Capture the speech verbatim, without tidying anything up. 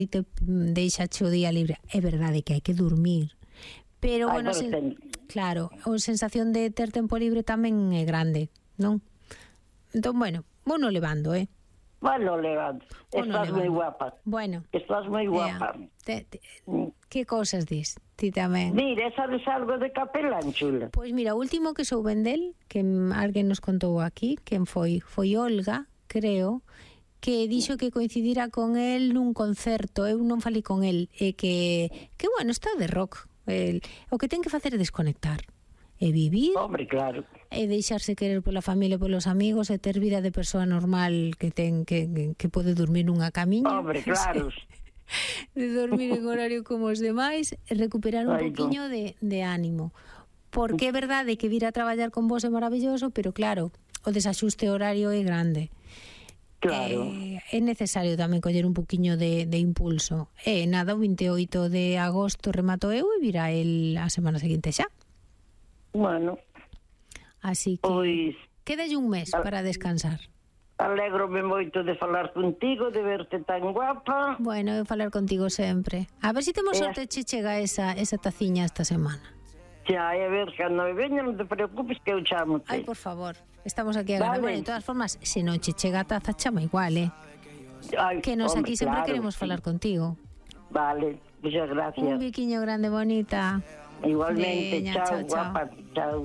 e te deixa o día libre. É verdade que hai que dormir, pero Ai, bueno, pero sen, ten... claro, a sensación de ter tempo libre tamén é grande, non? Entón, bueno, vou no levando, eh? Bueno, levando. Vou no Estás moi levando. guapa. Bueno. Estás moi guapa. Te, te, que cosas dis? Ti tamén. Mira, sabes algo de Capelán, chula? Pois mira, o último que souben del, que alguén nos contou aquí, quen foi? Foi Olga, creo, que dixo que coincidira con el nun concerto. Eu non falei con el, e que, que bueno, está de rock. El, o que ten que facer é desconectar, e vivir, hombre, claro, e deixarse querer pola familia e polos amigos, e ter vida de persoa normal que ten que, que, que pode dormir nunha camiña. Hombre, claro. De dormir en horario como os demais, e recuperar un Ay, poquinho no. de, de ánimo. Porque é verdade que vir a traballar con vos é maravilloso, pero claro, o desaxuste horario é grande. Claro. Eh, é necesario tamén coller un poquinho de, de impulso. E nada, o veintioito de agosto remato eu e virá el a semana seguinte xa. Bueno. Así que Pois... quédalle un mes para descansar. Alégrome moito de falar contigo, de verte tan guapa. Bueno, eu falar contigo sempre. A ver se si temos Eh. sorte che chega esa, esa taciña esta semana. Xa, e a ver, cando me veña, non te preocupes que eu chamo-te. Ai, por favor, estamos aquí a ganar. Vale. Bueno, de todas formas, se non che chega a taza, chama igual, eh? Ay, Que nos hombre, aquí sempre claro, queremos sí. falar contigo. Vale, muchas gracias. Un biquiño grande, bonita. Igualmente, Veña, chao, chao, chao. guapa, chao.